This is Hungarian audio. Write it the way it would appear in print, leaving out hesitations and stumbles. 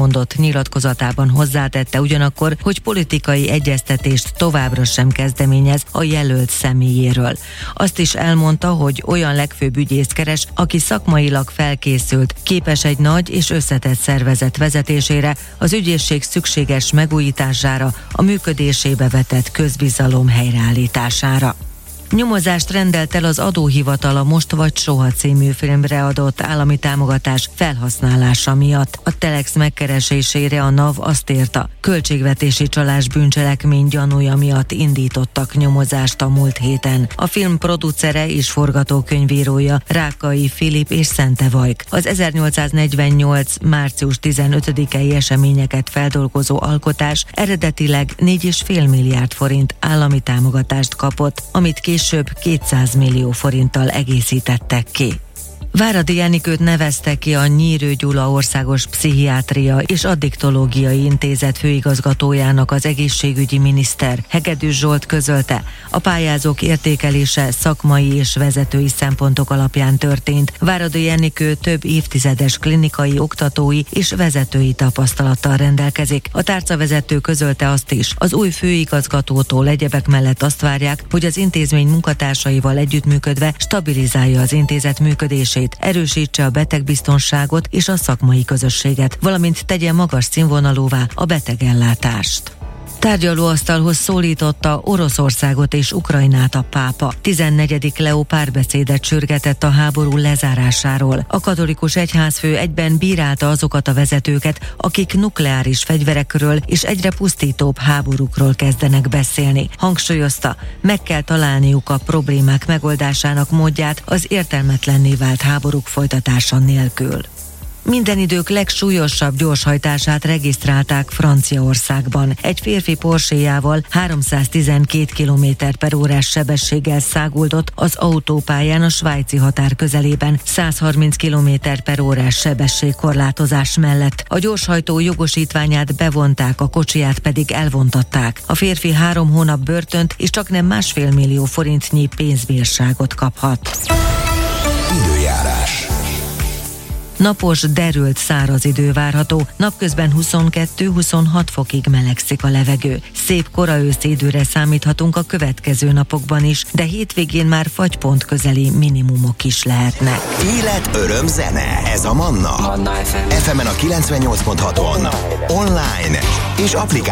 mondott nyilatkozatában hozzátette ugyanakkor, hogy politikai egyeztetést továbbra sem kezdeményez a jelölt személyéről. Azt is elmondta, hogy olyan legfőbb ügyészt keres, aki szakmailag felkészült, képes egy nagy és összetett szervezet vezetésére, az ügyészség szükséges megújítására, a működésébe vetett közbizalom helyreállítására. Nyomozást rendelt el az adóhivatal a Most vagy soha című filmre adott állami támogatás felhasználása miatt. A Telex megkeresésére a NAV azt írta, költségvetési csalás bűncselekmény gyanúja miatt indítottak nyomozást a múlt héten. A film producere és forgatókönyvírója Rákai Filip és Szente Vajk. Az 1848. március 15-i eseményeket feldolgozó alkotás eredetileg 4,5 milliárd forint állami támogatást kapott, amit később 200 millió forinttal egészítettek ki. Váradi Enikőt nevezte ki a Nyírő Gyula Országos Pszichiátria és Addiktológiai Intézet főigazgatójának az egészségügyi miniszter. Hegedűs Zsolt közölte, a pályázók értékelése szakmai és vezetői szempontok alapján történt. Váradi Enikő több évtizedes klinikai, oktatói és vezetői tapasztalattal rendelkezik. A tárcavezető közölte azt is, az új főigazgatótól egyebek mellett azt várják, hogy az intézmény munkatársaival együttműködve stabilizálja az intézet működését, erősítse a betegbiztonságot és a szakmai közösséget, valamint tegye magas színvonalúvá a betegellátást. Tárgyalóasztalhoz szólította Oroszországot és Ukrajnát a pápa. 14. Leó párbeszédet sürgetett a háború lezárásáról. A katolikus egyházfő egyben bírálta azokat a vezetőket, akik nukleáris fegyverekről és egyre pusztítóbb háborúkról kezdenek beszélni. Hangsúlyozta, meg kell találniuk a problémák megoldásának módját az értelmetlenné vált háborúk folytatása nélkül. Minden idők legsúlyosabb gyorshajtását regisztrálták Franciaországban. Egy férfi Porsche-jával 312 km/h sebességgel száguldott az autópályán a svájci határ közelében 130 km/h sebességkorlátozás mellett. A gyorshajtó jogosítványát bevonták, a kocsiját pedig elvontatták. A férfi 3 hónap börtönt és csaknem 1,5 millió forintnyi pénzbírságot kaphat. Időjárás. Napos, derült, száraz idő várható, napközben 22-26 fokig melegszik a levegő. Szép kora őszi időre számíthatunk a következő napokban is, de hétvégén már fagypont közeli minimumok is lehetnek. Élet, öröm, zene. Ez a Manna. FM-en a 98.6-on. Online és applikációban.